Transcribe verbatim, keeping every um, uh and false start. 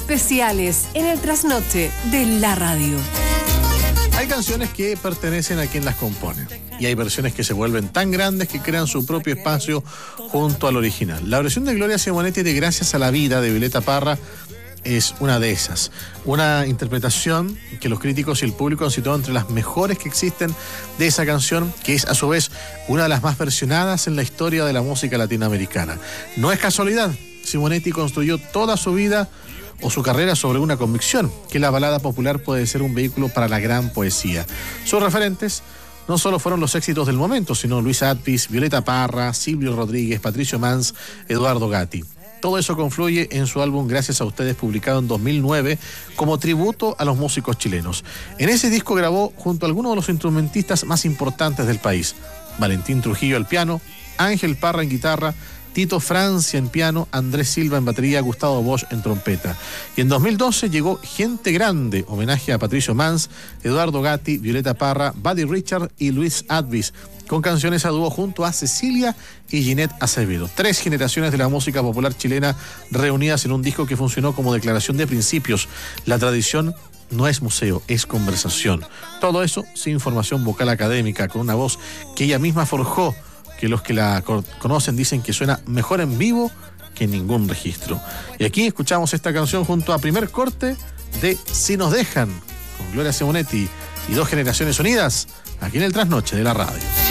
especiales en el trasnoche de la radio. Hay canciones que pertenecen a quien las compone y hay versiones que se vuelven tan grandes que crean su propio espacio junto al original. La versión de Gloria Simonetti de Gracias a la Vida de Violeta Parra es una de esas. Una interpretación que los críticos y el público han situado entre las mejores que existen de esa canción, que es a su vez una de las más versionadas en la historia de la música latinoamericana. No es casualidad, Simonetti construyó toda su vida o su carrera sobre una convicción, que la balada popular puede ser un vehículo para la gran poesía. Sus referentes no solo fueron los éxitos del momento, sino Luis Atvis, Violeta Parra, Silvio Rodríguez, Patricio Mans, Eduardo Gatti. Todo eso confluye en su álbum Gracias a Ustedes, publicado en dos mil nueve, como tributo a los músicos chilenos. En ese disco grabó junto a algunos de los instrumentistas más importantes del país: Valentín Trujillo al piano, Ángel Parra en guitarra, Tito Francia en piano, Andrés Silva en batería, Gustavo Bosch en trompeta. Y en dos mil doce llegó Gente Grande, homenaje a Patricio Mans, Eduardo Gatti, Violeta Parra, Buddy Richard y Luis Atvis, con canciones a dúo junto a Cecilia y Ginette Acevedo. Tres generaciones de la música popular chilena reunidas en un disco que funcionó como declaración de principios. La tradición no es museo, es conversación. Todo eso sin formación vocal académica, con una voz que ella misma forjó, que los que la conocen dicen que suena mejor en vivo que en ningún registro. Y aquí escuchamos esta canción junto a Primer Corte de Si Nos Dejan, con Gloria Simonetti y Dos Generaciones Unidas, aquí en el Trasnoche de la Radio.